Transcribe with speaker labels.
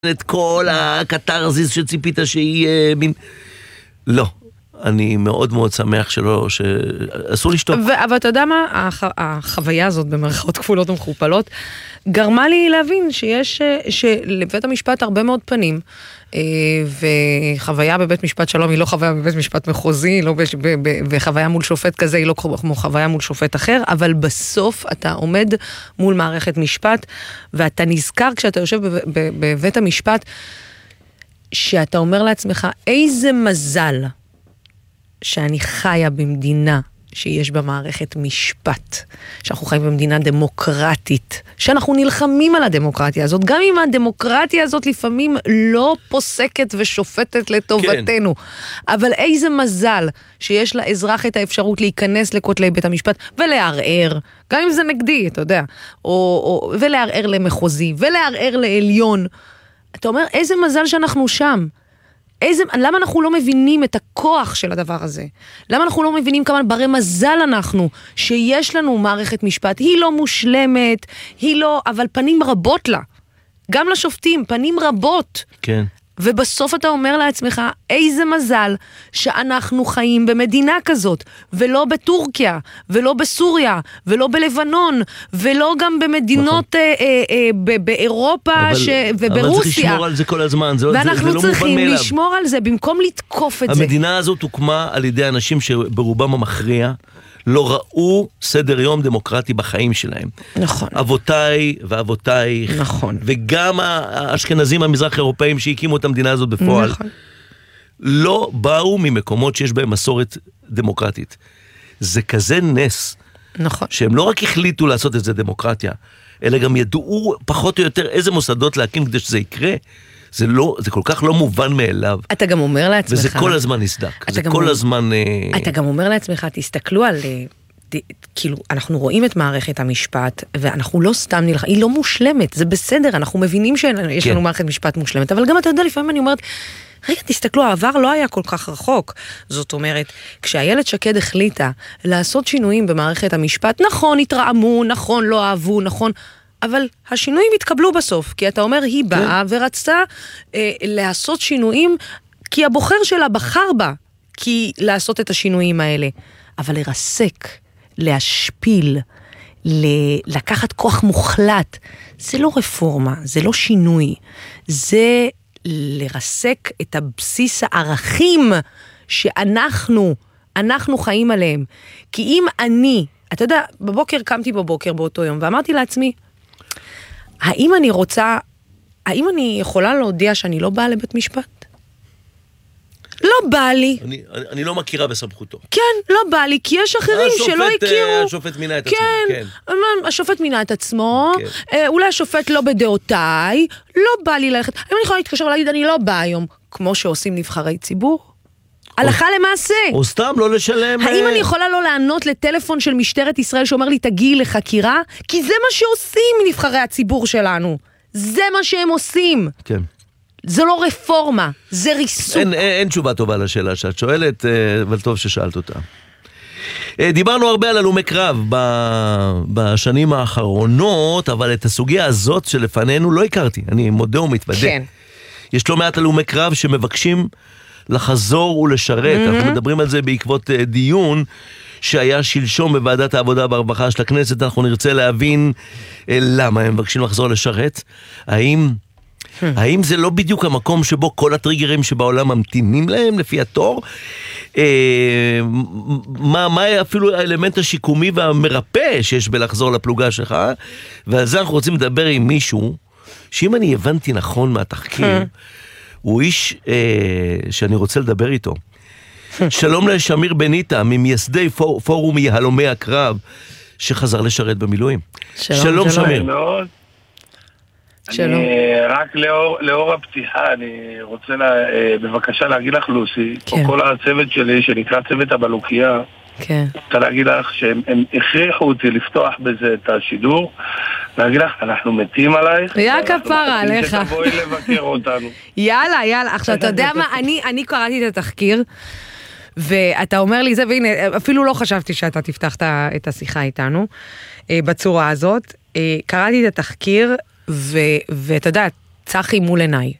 Speaker 1: את כל הקטרזיס שציפית שהיא מין... לא. אני מאוד מאוד שמח שאסור לשתוק.
Speaker 2: אבל אתה יודע מה? החוויה הזאת במרכאות כפולות ומכופלות גרמה לי להבין שלבית המשפט הרבה מאוד פנים, וחוויה בבית משפט שלום היא לא חוויה בבית משפט מחוזי, וחוויה מול שופט כזה היא לא כמו חוויה מול שופט אחר, אבל בסוף אתה עומד מול מערכת משפט, ואתה נזכר כשאתה יושב בבית המשפט, שאתה אומר לעצמך, איזה מזל שאני חיה במדינה שיש בה מערכת משפט, שאנחנו חיים במדינה דמוקרטית, שאנחנו נלחמים על הדמוקרטיה הזאת, גם אם הדמוקרטיה הזאת לפעמים לא פוסקת ושופטת לטובתנו, אבל איזה מזל שיש לאזרח את האפשרות להיכנס לכותלי בית המשפט ולערער, גם אם זה נגדי, אתה יודע, ולערער למחוזי, ולערער לעליון. אתה אומר, איזה מזל שאנחנו שם. למה אנחנו לא מבינים את הכוח של הדבר הזה? למה אנחנו לא מבינים כמה ברי מזל אנחנו, שיש לנו מערכת משפט? היא לא מושלמת, אבל פנים רבות לה. גם לשופטים, פנים רבות.
Speaker 1: כן.
Speaker 2: ובסוף אתה אומר לעצמך, איזה מזל שאנחנו חיים במדינה כזאת, ולא בטורקיה, ולא בסוריה, ולא בלבנון, ולא גם במדינות באירופה וברוסיה.
Speaker 1: אבל צריך לשמור על זה כל הזמן, זה לא מובן מאליו.
Speaker 2: ואנחנו צריכים לשמור על זה, במקום לתקוף את זה.
Speaker 1: המדינה הזאת הוקמה על ידי אנשים שברובם המכריע, לא ראו סדר יום דמוקרטי בחיים שלהם.
Speaker 2: נכון.
Speaker 1: אבותיי ואבותייך.
Speaker 2: נכון.
Speaker 1: וגם האשכנזים המזרח אירופאים שהקימו את המדינה הזאת בפועל.
Speaker 2: נכון.
Speaker 1: לא באו ממקומות שיש בהם מסורת דמוקרטית. זה כזה נס.
Speaker 2: נכון.
Speaker 1: שהם לא רק החליטו לעשות את זה דמוקרטיה, אלא גם ידעו פחות או יותר איזה מוסדות להקים כדי שזה יקרה. זה כל כך לא מובן מאליו.
Speaker 2: אתה גם אומר לעצמך...
Speaker 1: וזה כל הזמן נסדק. זה כל הזמן...
Speaker 2: אתה גם אומר לעצמך, תסתכלו על... כאילו, אנחנו רואים את מערכת המשפט, ואנחנו לא סתם היא לא מושלמת, זה בסדר, אנחנו מבינים שיש לנו מערכת משפט מושלמת, אבל גם אתה יודע, לפעמים אני אומרת, רגע, תסתכלו, העבר לא היה כל כך רחוק. זאת אומרת, כשאיילת שקד החליטה לעשות שינויים במערכת המשפט, נכון, התרעמו, נכון, לא אהבו, נכון... אבל השינויים התקבלו בסוף, כי אתה אומר, היא באה ורצתה לעשות שינויים, כי הבוחר שלה בחר בה, כי לעשות את השינויים האלה. אבל לרסק, להשפיל, לקחת כוח מוחלט, זה לא רפורמה, זה לא שינוי, זה לרסק את הבסיס הערכים שאנחנו חיים עליהם. כי אם אתה יודע, קמתי בבוקר באותו יום, ואמרתי לעצמי, האם אני יכולה להודיע שאני לא באה לבית משפט? לא בא לי.
Speaker 1: אני לא מכירה בסמכותו.
Speaker 2: כן, לא בא לי, כי יש אחרים שלא הכירו.
Speaker 1: השופט מינה את עצמו.
Speaker 2: כן, השופט מינה את עצמו, אולי השופט לא בדעותיי, לא בא לי ללכת. האם אני יכולה להתקשר ולהגיד, אני לא באה היום, כמו שעושים נבחרי ציבור? הלכה למעשה.
Speaker 1: או סתם לא לשלם...
Speaker 2: האם אני יכולה לא לענות לטלפון של משטרת ישראל שאומר לי תגיעי לחקירה? כי זה מה שעושים נבחרי הציבור שלנו. זה מה שהם עושים.
Speaker 1: כן.
Speaker 2: זה לא רפורמה, זה ריסוק.
Speaker 1: אין תשובה טובה לשאלה שאת שואלת, אבל טוב ששאלת אותה. דיברנו הרבה על הלומי קרב בשנים האחרונות, אבל את הסוגיה הזאת שלפנינו לא הכרתי. אני מודה ומתוודה.
Speaker 2: כן.
Speaker 1: יש לא מעט הלומי קרב שמבקשים לחזור ולשרת. אנחנו מדברים על זה בעקבות דיון שהיה שלשום בוועדת העבודה והרווחה של הכנסת. אנחנו נרצה להבין למה הם מבקשים לחזור לשרת. האם זה לא בדיוק המקום שבו כל הטריגרים שבעולם ממתינים להם לפי התור? מה אפילו האלמנט השיקומי והמרפא שיש בלחזור לפלוגה שלך? ועל זה אנחנו רוצים לדבר עם מישהו שאם אני הבנתי נכון מהתחקיר, הוא איש שאני רוצה לדבר איתו. שלום לשמיר בניטה, ממייסדי פורום יהלומי הקרב, שחזר לשרת במילואים. שלום שמיר.
Speaker 2: שלום.
Speaker 3: רק לאור הפתיחה, אני רוצה בבקשה להגיד לך, לוסי, או כל הצוות שלי, שנקרא צוות הבלוקיה, רוצה להגיד לך שהם הכריחו אותי לפתוח בזה את השידור, להגיד לך, אנחנו מתים עלייך.
Speaker 2: יא כפרה עליך.
Speaker 3: שתבואי לבקר אותנו.
Speaker 2: יאללה. עכשיו, אתה יודע מה? אני קראתי את התחקיר, ואתה אומר לי זה, והנה, אפילו לא חשבתי שאתה תפתח את השיחה איתנו, בצורה הזאת. קראתי את התחקיר, ואתה יודע, צחי מול עיניי.